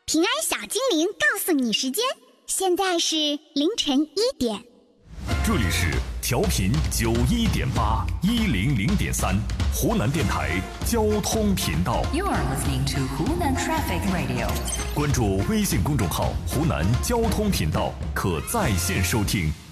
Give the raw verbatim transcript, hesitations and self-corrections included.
平安小精灵告诉你时间，现在是凌晨一点。 这里是调频九一点八一零零点三，湖南电台交通频道。 You are listening to Hunan Traffic Radio。 关注微信公众号“湖南交通频道”，可在线收听。